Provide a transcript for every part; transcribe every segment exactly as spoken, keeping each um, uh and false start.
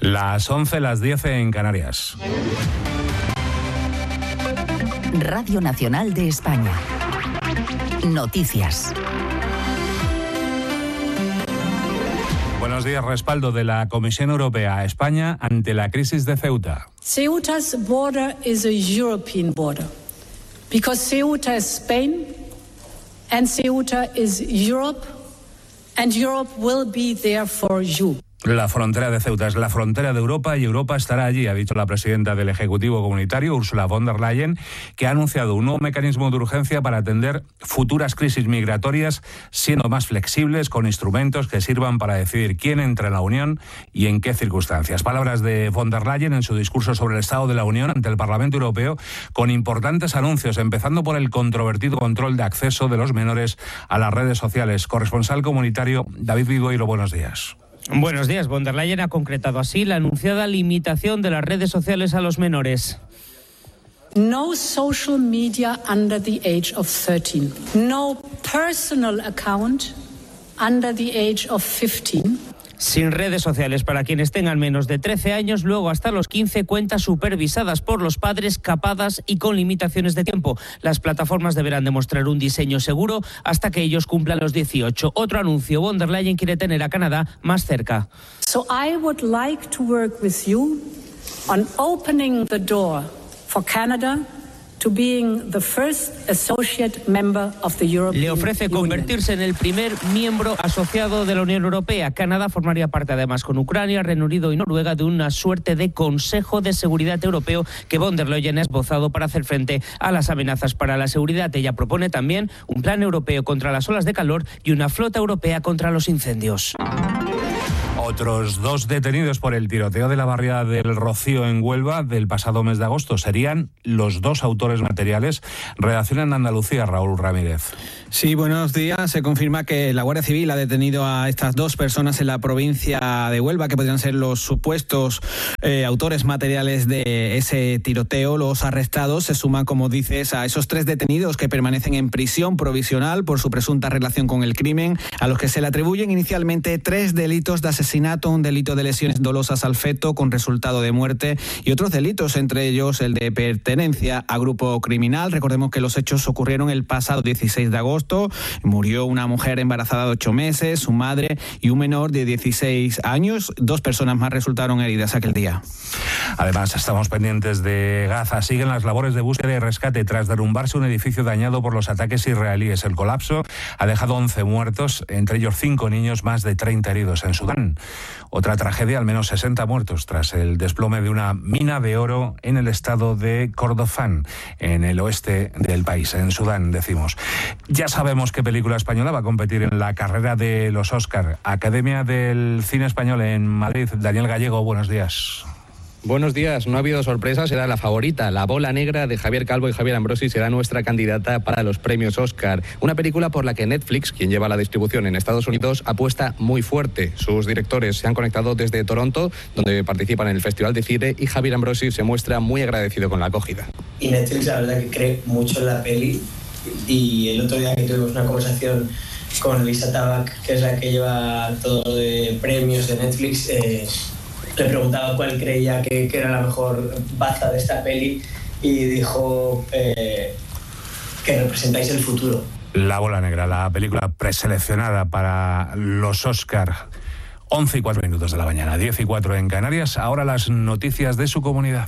Las once, las diez en Canarias. Radio Nacional de España. Noticias. Buenos días. Respaldo de la Comisión Europea a España ante la crisis de Ceuta. Ceuta's border is a European border because Ceuta is Spain and Ceuta is Europe and Europe will be there for you. La frontera de Ceuta es la frontera de Europa y Europa estará allí, ha dicho la presidenta del Ejecutivo Comunitario, Ursula von der Leyen, que ha anunciado un nuevo mecanismo de urgencia para atender futuras crisis migratorias, siendo más flexibles, con instrumentos que sirvan para decidir quién entra en la Unión y en qué circunstancias. Palabras de von der Leyen en su discurso sobre el Estado de la Unión ante el Parlamento Europeo, con importantes anuncios, empezando por el controvertido control de acceso de los menores a las redes sociales. Corresponsal comunitario David Vigoiro, buenos días. Buenos días. Von der Leyen ha concretado así la anunciada limitación de las redes sociales a los menores. No social media under the age of thirteen. No personal account under the age of fifteen. Sin redes sociales para quienes tengan menos de trece años, luego hasta los quince, cuentas supervisadas por los padres, capadas y con limitaciones de tiempo. Las plataformas deberán demostrar un diseño seguro hasta que ellos cumplan los dieciocho. Otro anuncio, von der Leyen quiere tener a Canadá más cerca. So I would like to work with you on opening the door for Canada to being the first associate member of the European Le ofrece convertirse Union. en el primer miembro asociado de la Unión Europea. Canadá formaría parte además con Ucrania, Reino Unido y Noruega de una suerte de Consejo de Seguridad Europeo que von der Leyen ha esbozado para hacer frente a las amenazas para la seguridad. Ella propone también un plan europeo contra las olas de calor y una flota europea contra los incendios. Otros dos detenidos por el tiroteo de la barriada del Rocío en Huelva del pasado mes de agosto serían los dos autores materiales. Redacción en Andalucía, Raúl Ramírez. Sí, buenos días. Se confirma que la Guardia Civil ha detenido a estas dos personas en la provincia de Huelva, que podrían ser los supuestos eh, autores materiales de ese tiroteo. Los arrestados se suman, como dices, a esos tres detenidos que permanecen en prisión provisional por su presunta relación con el crimen, a los que se le atribuyen inicialmente tres delitos de asesinato, un delito de lesiones dolosas al feto con resultado de muerte y otros delitos, entre ellos el de pertenencia a grupo criminal. Recordemos que los hechos ocurrieron el pasado dieciséis de agosto. Murió una mujer embarazada de ocho meses, su madre y un menor de dieciséis años. Dos personas más resultaron heridas aquel día. Además, estamos pendientes de Gaza. Siguen las labores de búsqueda y rescate tras derrumbarse un edificio dañado por los ataques israelíes. El colapso ha dejado once muertos, entre ellos cinco niños, más de treinta heridos. En Sudán, otra tragedia, al menos sesenta muertos tras el desplome de una mina de oro en el estado de Kordofán, en el oeste del país, en Sudán, decimos. Ya sabemos qué película española va a competir en la carrera de los Óscar. Academia del Cine Español en Madrid. Daniel Gallego, buenos días. Buenos días. No ha habido sorpresa, será la favorita. La bola negra de Javier Calvo y Javier Ambrosi será nuestra candidata para los premios Oscar. Una película por la que Netflix, quien lleva la distribución en Estados Unidos, apuesta muy fuerte. Sus directores se han conectado desde Toronto, donde participan en el Festival de Cine, y Javier Ambrosi se muestra muy agradecido con la acogida. Y Netflix, la verdad, que cree mucho en la peli. Y el otro día que tuvimos una conversación con Lisa Tabac, que es la que lleva todo de premios de Netflix, eh, le preguntaba cuál creía que, que era la mejor baza de esta peli y dijo eh, que representáis el futuro. La bola negra, la película preseleccionada para los Oscar. once y cuatro minutos de la mañana, diez y cuatro en Canarias. Ahora las noticias de su comunidad.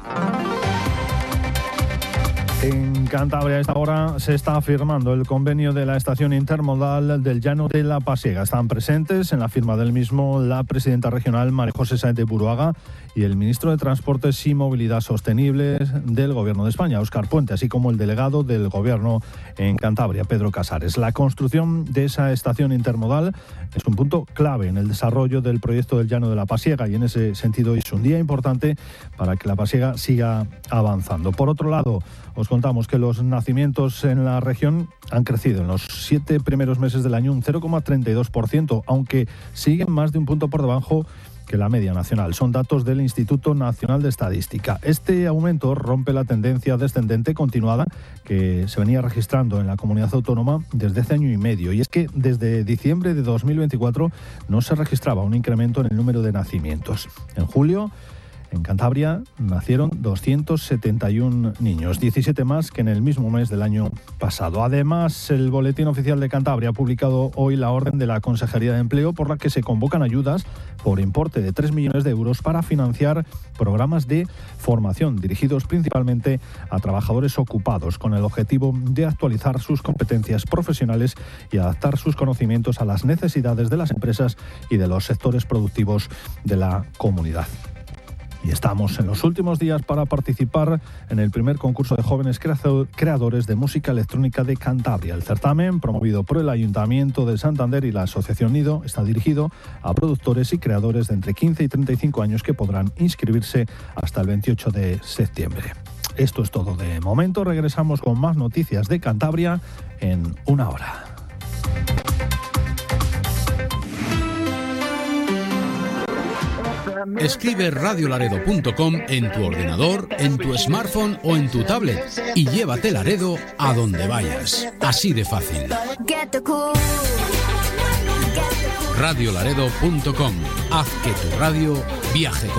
En Cantabria a esta hora se está firmando el convenio de la estación intermodal del Llano de la Pasiega. Están presentes en la firma del mismo la presidenta regional María José Sáenz de Buruaga y el ministro de Transportes y Movilidad Sostenibles del Gobierno de España, Óscar Puente, así como el delegado del Gobierno en Cantabria, Pedro Casares. La construcción de esa estación intermodal es un punto clave en el desarrollo del proyecto del Llano de la Pasiega y en ese sentido es un día importante para que la Pasiega siga avanzando. Por otro lado, os contamos que los nacimientos en la región han crecido en los siete primeros meses del año un cero coma treinta y dos por ciento, aunque siguen más de un punto por debajo que la media nacional. Son datos del Instituto Nacional de Estadística. Este aumento rompe la tendencia descendente continuada que se venía registrando en la comunidad autónoma desde hace año y medio. Y es que desde diciembre de dos mil veinticuatro no se registraba un incremento en el número de nacimientos. En julio, en Cantabria nacieron doscientos setenta y uno niños, diecisiete más que en el mismo mes del año pasado. Además, el Boletín Oficial de Cantabria ha publicado hoy la orden de la Consejería de Empleo por la que se convocan ayudas por importe de tres millones de euros para financiar programas de formación dirigidos principalmente a trabajadores ocupados, con el objetivo de actualizar sus competencias profesionales y adaptar sus conocimientos a las necesidades de las empresas y de los sectores productivos de la comunidad. Y estamos en los últimos días para participar en el primer concurso de jóvenes creadores de música electrónica de Cantabria. El certamen, promovido por el Ayuntamiento de Santander y la Asociación Nido, está dirigido a productores y creadores de entre quince y treinta y cinco años que podrán inscribirse hasta el veintiocho de septiembre. Esto es todo de momento. Regresamos con más noticias de Cantabria en una hora. Escribe radio laredo punto com en tu ordenador, en tu smartphone o en tu tablet y llévate Laredo a donde vayas. Así de fácil. radio laredo punto com. Haz que tu radio viaje.